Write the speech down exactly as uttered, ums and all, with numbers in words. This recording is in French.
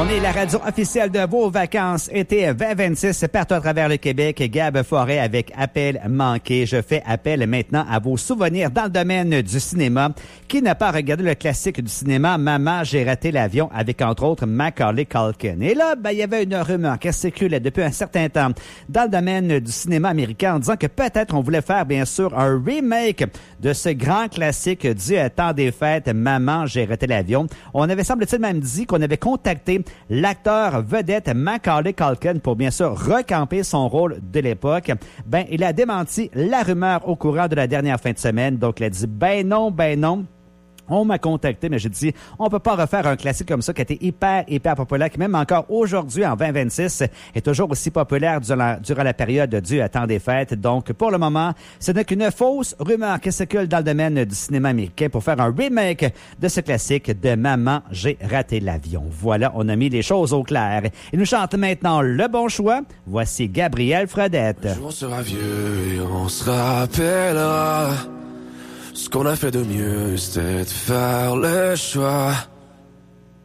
On est la radio officielle de vos vacances été vingt vingt-six partout à travers le Québec. Gab Forêt avec Appel manqué. Je fais appel maintenant à vos souvenirs dans le domaine du cinéma. Qui n'a pas regardé le classique du cinéma Maman, j'ai raté l'avion avec entre autres Macaulay Culkin. Et là, ben, il y avait une rumeur qui circulait depuis un certain temps dans le domaine du cinéma américain en disant que peut-être on voulait faire bien sûr un remake de ce grand classique du temps des fêtes Maman, j'ai raté l'avion. On avait semble-t-il même dit qu'on avait contacté l'acteur vedette Macaulay Culkin pour bien sûr recamper son rôle de l'époque. Ben, il a démenti la rumeur au courant de la dernière fin de semaine. Donc, il a dit, ben non, ben non. On m'a contacté, mais j'ai dit, on peut pas refaire un classique comme ça qui a été hyper, hyper populaire, qui même encore aujourd'hui, en vingt vingt-six, est toujours aussi populaire durant la, durant la période du temps des fêtes. Donc, pour le moment, ce n'est qu'une fausse rumeur qui circule dans le domaine du cinéma américain pour faire un remake de ce classique de Maman, j'ai raté l'avion. Voilà, on a mis les choses au clair. Il nous chante maintenant le bon choix. Voici Gabriel Fredette. Un jour on sera vieux et on se rappellera. Ce qu'on a fait de mieux, c'était de faire le choix